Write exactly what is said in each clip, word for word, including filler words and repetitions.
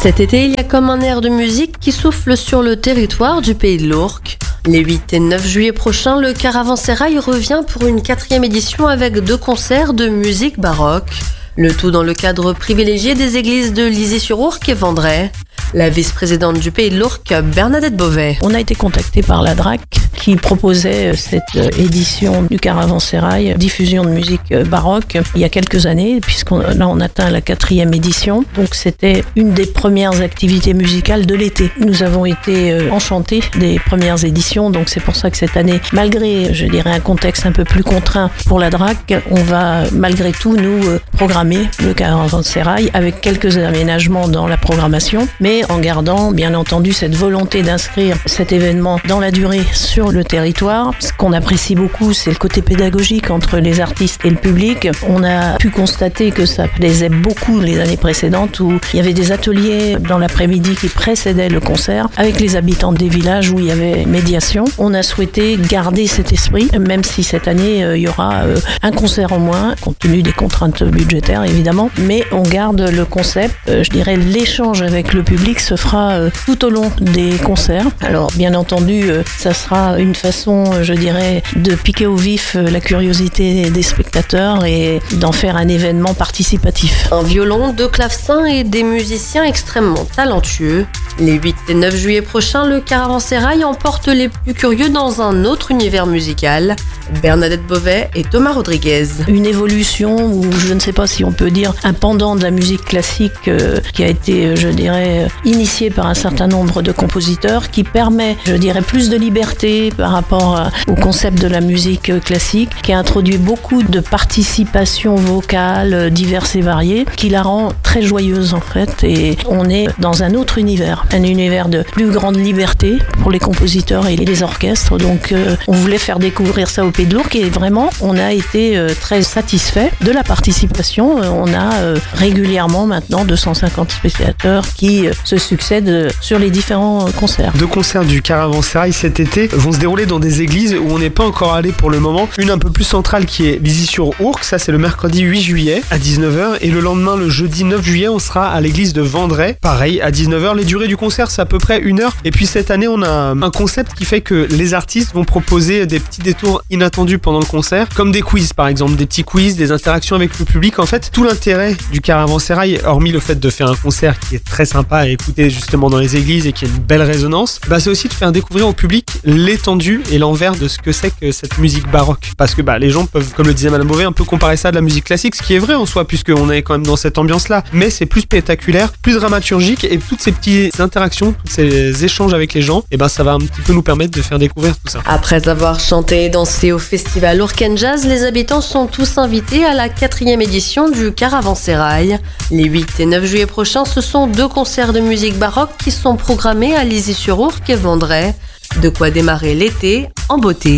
Cet été, il y a comme un air de musique qui souffle sur le territoire du pays de l'Ourcq. Les huit et neuf juillet prochains, le Caravansérail revient pour une quatrième édition avec deux concerts de musique baroque. Le tout dans le cadre privilégié des églises de Lizy-sur-Ourcq et Vendrey. La vice-présidente du Pays de l'Ourcq, Bernadette Beauvais. On a été contacté par la D R A C qui proposait cette édition du Caravansérail, diffusion de musique baroque, il y a quelques années, puisqu'on là on atteint la quatrième édition. Donc c'était une des premières activités musicales de l'été. Nous avons été enchantés des premières éditions, donc c'est pour ça que cette année, malgré, je dirais, un contexte un peu plus contraint pour la D R A C, on va malgré tout nous programmer le Caravansérail avec quelques aménagements dans la programmation, mais en gardant bien entendu cette volonté d'inscrire cet événement dans la durée sur le territoire. Ce qu'on apprécie beaucoup, c'est le côté pédagogique entre les artistes et le public. On a pu constater que ça plaisait beaucoup les années précédentes où il y avait des ateliers dans l'après-midi qui précédaient le concert avec les habitants des villages où il y avait médiation. On a souhaité garder cet esprit, même si cette année il y aura un concert en moins, compte tenu des contraintes budgétaires évidemment, mais on garde le concept, je dirais l'échange avec le public se fera tout au long des concerts. Alors bien entendu, ça sera une façon, je dirais, de piquer au vif la curiosité des spectateurs et d'en faire un événement participatif. Un violon, deux clavecins et des musiciens extrêmement talentueux. Les huit et neuf juillet prochains, le Caravansérail emporte les plus curieux dans un autre univers musical. Bernadette Beauvais et Thomas Rodriguez. Une évolution, ou je ne sais pas si on peut dire un pendant de la musique classique euh, qui a été, je dirais, initié par un certain nombre de compositeurs, qui permet, je dirais, plus de liberté par rapport à, au concept de la musique classique, qui a introduit beaucoup de participation vocale euh, diverses et variées, qui la rend très joyeuse en fait, et on est dans un autre univers, un univers de plus grande liberté pour les compositeurs et les orchestres, donc euh, on voulait faire découvrir ça au Pays de l'Ourcq et vraiment on a été euh, très satisfait de la participation. Euh, on a euh, régulièrement maintenant deux cent cinquante spectateurs qui euh, se succèdent sur les différents concerts. Deux concerts du Caravansérail cet été vont se dérouler dans des églises où on n'est pas encore allé pour le moment. Une un peu plus centrale qui est Lizy-sur-Ourcq, ça c'est le mercredi huit juillet à dix-neuf heures, et le lendemain, le jeudi neuf juillet, on sera à l'église de Vendrey, pareil à dix-neuf heures. Les durées du concert c'est à peu près une heure, et puis cette année on a un concept qui fait que les artistes vont proposer des petits détours inattendus pendant le concert, comme des quiz par exemple, des petits quiz, des interactions avec le public. En fait, tout l'intérêt du Caravansérail, hormis le fait de faire un concert qui est très sympa à écouter justement dans les églises et qui a une belle résonance, bah c'est aussi de faire découvrir au public l'étendue et l'envers de ce que c'est que cette musique baroque. Parce que bah les gens peuvent, comme le disait Madame Beauvais, un peu comparer ça à de la musique classique, ce qui est vrai en soi, puisqu'on est quand même dans cette ambiance-là. Mais c'est plus spectaculaire, plus dramaturgique, et toutes ces petites interactions, tous ces échanges avec les gens, et ben ça va un petit peu nous permettre de faire découvrir tout ça. Après avoir chanté et dansé au festival Ourcq Jazz, les habitants sont tous invités à la quatrième édition du Caravansérail. Les huit et neuf juillet prochains, ce sont deux concerts de musique baroque qui sont programmés à Lizy-sur-Ourcq et Vendrey. De quoi démarrer l'été en beauté.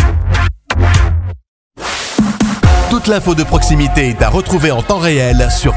Toute l'info de proximité est à retrouver en temps réel sur